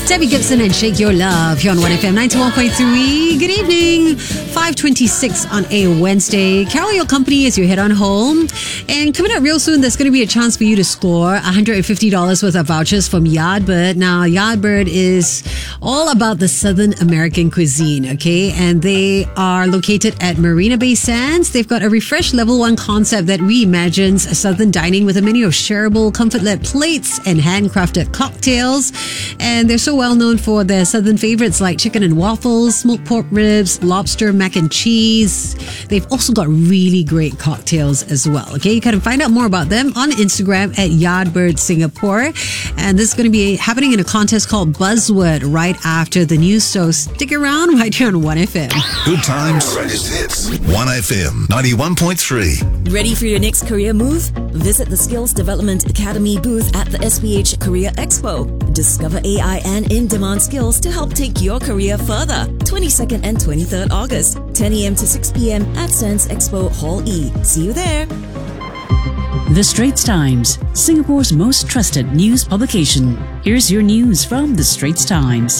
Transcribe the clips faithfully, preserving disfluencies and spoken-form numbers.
Debbie Gibson and Shake Your Love here on one F M ninety-one point three. Good evening. five twenty-six on a Wednesday. Carol, your company as you head on home. And coming up real soon, there's going to be a chance for you to score one hundred fifty dollars worth of vouchers from Yardbird. Now, Yardbird is all about the Southern American cuisine, okay? And they are located at Marina Bay Sands. They've got a refreshed level one concept that reimagines Southern dining with a menu of shareable, comfort-led plates and handcrafted cocktails. And they're so well known for their Southern favorites like chicken and waffles, smoked pork ribs, lobster, mac and cheese. They've also got really great cocktails as well. Okay, you can find out more about them on Instagram at Yardbird Singapore. And this is going to be happening in a contest called Buzzword right after the news. So stick around right here on one F M. Good times, greatest hits. one F M ninety-one point three. Ready for your next career move? Visit the Skills Development Academy booth at the S P H Career Expo. Discover A I and in-demand skills to help take your career further. twenty-second and twenty-third August, ten a.m. to six p.m. at Sands Expo Hall E. See you there. The Straits Times, Singapore's most trusted news publication. Here's your news from The Straits Times.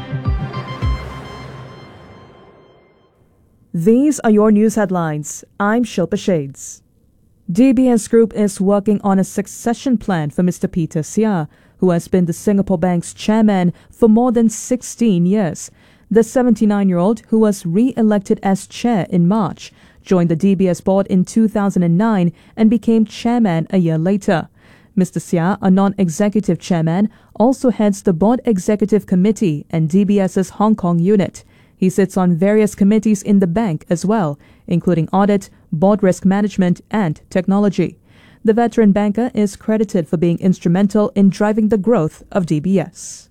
These are your news headlines. I'm Shilpa Shades. D B S Group is working on a succession plan for Mister Peter Seah, who has been the Singapore Bank's chairman for more than sixteen years. The seventy-nine-year-old, who was re-elected as chair in March, joined the D B S board in two thousand nine and became chairman a year later. Mister Seah, a non-executive chairman, also heads the Board Executive Committee and DBS's Hong Kong unit. He sits on various committees in the bank as well, including audit, board risk management, and technology. The veteran banker is credited for being instrumental in driving the growth of D B S.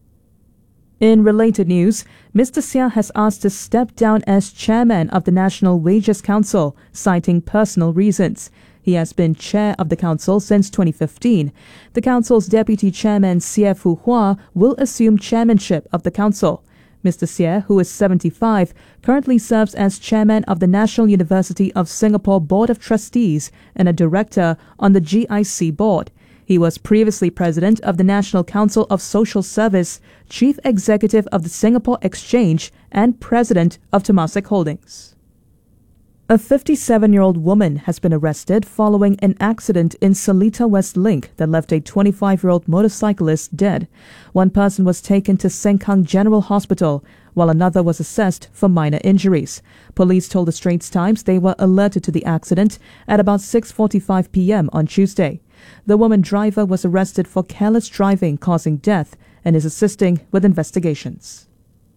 In related news, Mister Seah has asked to step down as chairman of the National Wages Council, citing personal reasons. He has been chair of the council since twenty fifteen. The council's deputy chairman, Seah Fu Hua, will assume chairmanship of the council. Mister Seah, who is seventy-five, currently serves as chairman of the National University of Singapore Board of Trustees and a director on the G I C board. He was previously president of the National Council of Social Service, chief executive of the Singapore Exchange, and president of Temasek Holdings. A fifty-seven-year-old woman has been arrested following an accident in Seletar West Link that left a twenty-five-year-old motorcyclist dead. One person was taken to Sengkang General Hospital, while another was assessed for minor injuries. Police told the Straits Times they were alerted to the accident at about six forty-five p.m. on Tuesday. The woman driver was arrested for careless driving causing death and is assisting with investigations.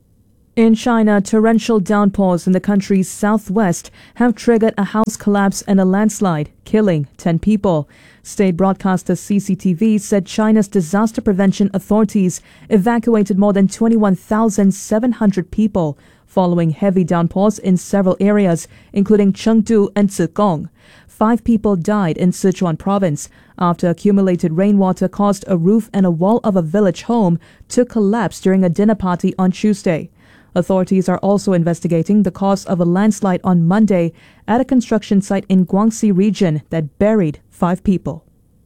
In China, torrential downpours in the country's southwest have triggered a house collapse and a landslide, killing ten people. State broadcaster C C T V said China's disaster prevention authorities evacuated more than twenty-one thousand seven hundred people following heavy downpours in several areas, including Chengdu and Zigong. Five people died in Sichuan province after accumulated rainwater caused a roof and a wall of a village home to collapse during a dinner party on Tuesday. Authorities are also investigating the cause of a landslide on Monday at a construction site in Guangxi region that buried five people.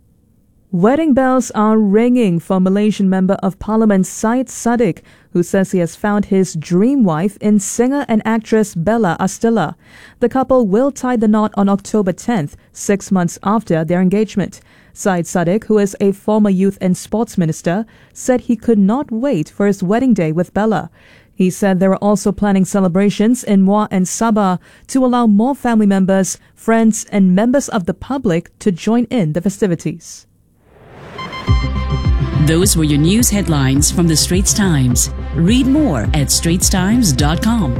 Wedding bells are ringing for Malaysian Member of Parliament Syed Saddiq, who says he has found his dream wife in singer and actress Bella Astella. The couple will tie the knot on October tenth, six months after their engagement. Syed Saddiq, who is a former youth and sports minister, said he could not wait for his wedding day with Bella. He said they were also planning celebrations in Muar and Sabah to allow more family members, friends, and members of the public to join in the festivities. Those were your news headlines from The Straits Times. Read more at straits times dot com.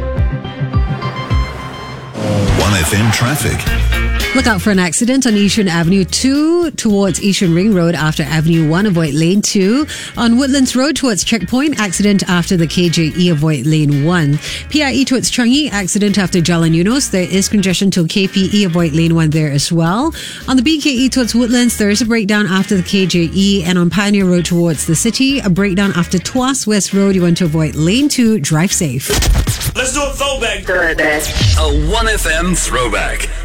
one F M traffic. Look out for an accident on Yishun Avenue two towards Yishun Ring Road after Avenue one, avoid Lane two. On Woodlands Road towards Checkpoint, accident after the K J E, avoid Lane one. P I E towards Changi, accident after Jalan Eunos. There is congestion till K P E, avoid Lane one there as well. On the B K E towards Woodlands, there is a breakdown after the K J E. And on Pioneer Road towards the city, a breakdown after Tuas West Road. You want to avoid Lane two. Drive safe. Let's do a throwback. A one F M throwback.